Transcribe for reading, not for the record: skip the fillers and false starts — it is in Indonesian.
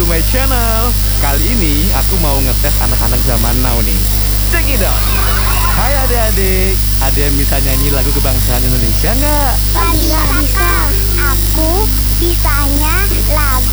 to my channel. Kali ini aku mau ngetes anak-anak zaman now nih. Check it out. Hai adik-adik, ada yang bisa nyanyi lagu kebangsaan Indonesia nggak? Nggak bisa, Kak. Aku bisanya lagu